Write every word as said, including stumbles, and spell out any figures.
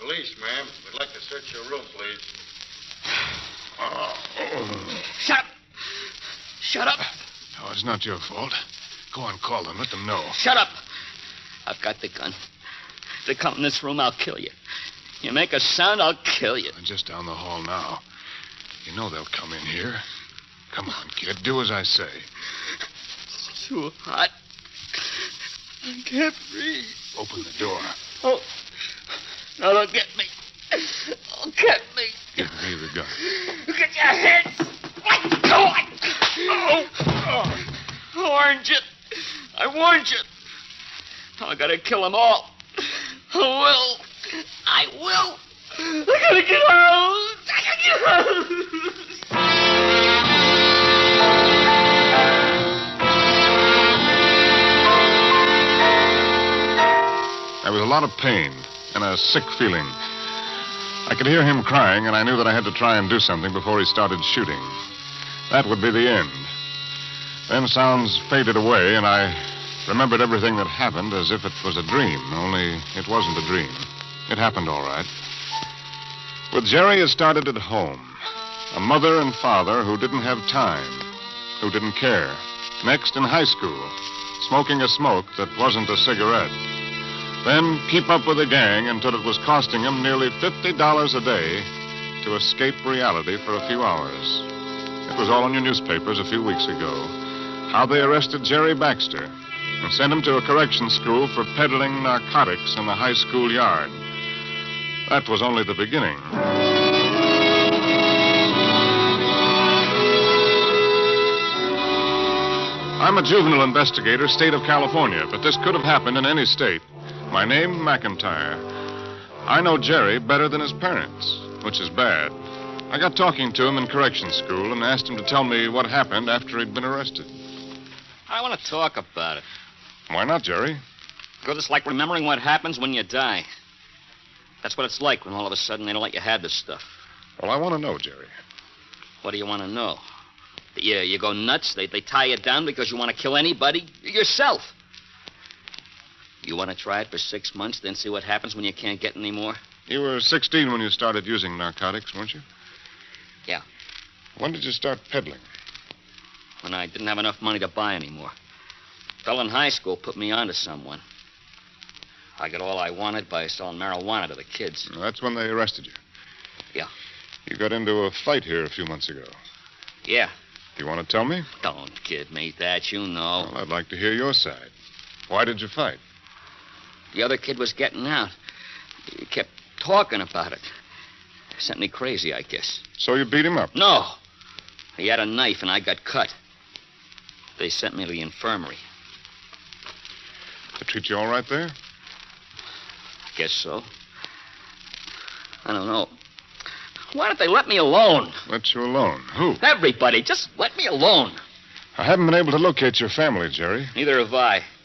police, ma'am. We'd like to search your room, please. Oh. Shut up! Shut up! Oh, it's not your fault. Go on, call them. Let them know. Shut up! I've got the gun. If they come in this room, I'll kill you. You make a sound, I'll kill you. They're just down the hall now. You know they'll come in here. Come on, kid. Do as I say. It's too hot. I can't breathe. Open the door. Oh, no, don't get me. Don't get me. Give me the gun. Get your hands. Let go. Oh, oh. I warned you. I warned you. Now I gotta kill them all. I will. I will. I gotta get out. I gotta get out. There was a lot of pain and a sick feeling. I could hear him crying, and I knew that I had to try and do something before he started shooting. That would be the end. Then sounds faded away, and I remembered everything that happened as if it was a dream, only it wasn't a dream. It happened all right. With Jerry, it started at home. A mother and father who didn't have time, who didn't care. Next, in high school, smoking a smoke that wasn't a cigarette. Then keep up with the gang until it was costing him nearly fifty dollars a day to escape reality for a few hours. It was all in your newspapers a few weeks ago. How they arrested Jerry Baxter and sent him to a correction school for peddling narcotics in the high school yard. That was only the beginning. I'm a juvenile investigator, state of California, but this could have happened in any state. My name, McIntyre. I know Jerry better than his parents, which is bad. I got talking to him in correction school and asked him to tell me what happened after he'd been arrested. I want to talk about it. Why not, Jerry? Because it's like remembering what happens when you die. That's what it's like when all of a sudden they don't let you have this stuff. Well, I want to know, Jerry. What do you want to know? That you, you go nuts? They, they tie you down because you want to kill anybody? Yourself. You want to try it for six months, then see what happens when you can't get any more? You were sixteen when you started using narcotics, weren't you? Yeah. When did you start peddling? When I didn't have enough money to buy any more. A fellow in high school put me on to someone. I got all I wanted by selling marijuana to the kids. Well, that's when they arrested you. Yeah. You got into a fight here a few months ago. Yeah. Do you want to tell me? Don't kid me that, you know. Well, I'd like to hear your side. Why did you fight? The other kid was getting out. He kept talking about it. Sent me crazy, I guess. So you beat him up? No. He had a knife and I got cut. They sent me to the infirmary. They treat you all right there? I guess so. I don't know. Why don't they let me alone? Let you alone? Who? Everybody. Just let me alone. I haven't been able to locate your family, Jerry. Neither have I.